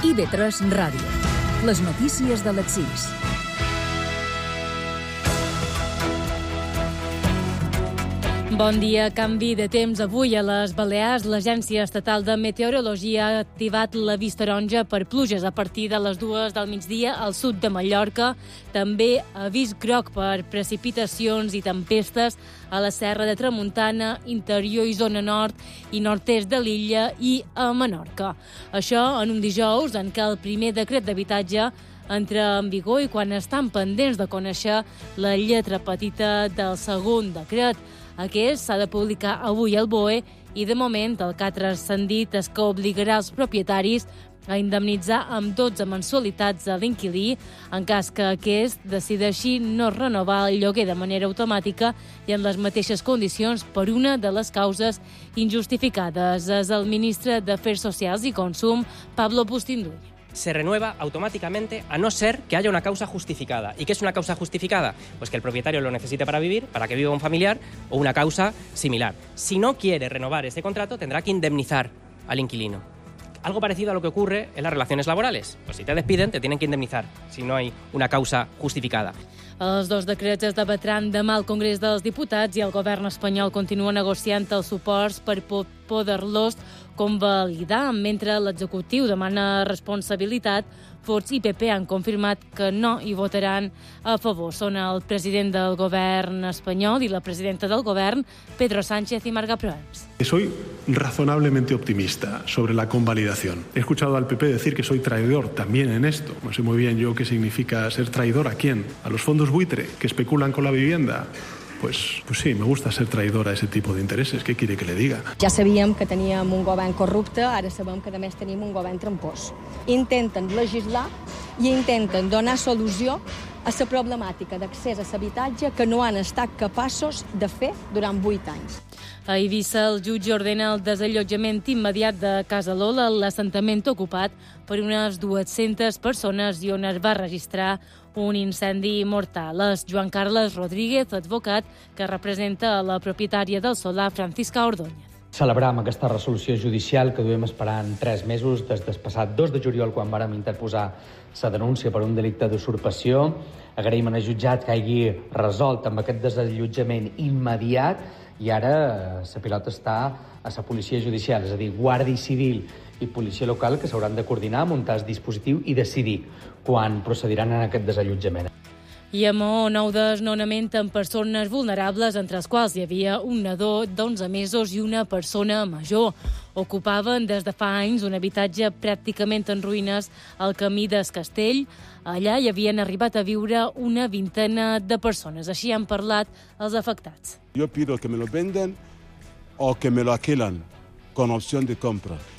IB3 Ràdio. Les notícies de les 6. Bon dia. Canvi de temps. Avui a les Balears, l'Agència Estatal de Meteorologia ha activat l'avís taronja per pluges a partir de les 2 del migdia al sud de Mallorca. També avís groc per precipitacions i tempestes a la Serra de Tramuntana, interior i zona nord i nord-est de l'illa i a Menorca. Això en un dijous en què el primer decret d'habitatge entra en vigor i quan estan pendents de conèixer la lletra petita del segon decret. Aquest s'ha de publicar avui al BOE i, de moment, el que ha transcendit és que obligarà els propietaris a indemnitzar amb 12 mensualitats a l'inquilí en cas que aquest decideixi no renovar el lloguer de manera automàtica i en les mateixes condicions per una de les causes injustificades. És el ministre d'Afers Socials i Consum, Pablo Bustinduy. Se renueva automáticamente a no ser que haya una causa justificada. ¿Y qué es una causa justificada? Pues que el propietario lo necesite para vivir, para que viva un familiar o una causa similar. Si no quiere renovar este contrato, tendrá que indemnizar al inquilino. Algo parecido a lo que ocurre en las relaciones laborales. Pues si te despiden, te tienen que indemnizar si no hay una causa justificada. Els dos decrets es debatran demà al Congrés dels Diputats i el govern espanyol continua negociant els suports per poder-los convalidar. Mentre l'executiu demana responsabilitat, Vox i PP han confirmat que no hi votaran a favor. Són el president del govern espanyol i la presidenta del govern, Pedro Sánchez i Marga Proens. Soy razonablemente optimista sobre la convalidación. He escuchado al PP decir que soy traidor también en esto. No sé muy bien yo qué significa ser traidor. ¿A quién? ¿A los fondos buitre que especulan con la vivienda? Pues sí, me gusta ser traidor a ese tipo de intereses. ¿Qué quiere que le diga? Ja sabíem que teníem un govern corrupte, ara sabem que a més tenim un govern trampós. Intenten legislar i intenten donar solució a la problemàtica d'accés a l'habitatge que no han estat capaços de fer durant 8 anys. A Eivissa, el jutge ordena el desallotjament immediat de Casa Lola, l'assentament ocupat per unes 200 persones i on es va registrar un incendi mortal. És Joan Carles Rodríguez, advocat, que representa la propietària del solar, Francisca Ordóñez. Celebram aquesta resolució judicial que duem esperant 3 mesos des del passat 2 de juliol, quan vàrem interposar la denúncia per un delicte d'usurpació. Agraïm al jutjat que hagi resolt amb aquest desallotjament immediat i ara la pilota està a la policia judicial, és a dir, Guàrdia Civil i policia local, que s'hauran de coordinar, muntar el dispositiu i decidir quan procediran en aquest desallotjament. I a Maó, nou desnonament amb persones vulnerables, entre els quals hi havia un nadó d'11 mesos i una persona major. Ocupaven des de fa anys un habitatge pràcticament en ruïnes al camí del Castell. Allà hi havien arribat a viure una vintena de persones. Així han parlat els afectats. Yo pido que me lo vendan o que me lo alquilan con opción de compra.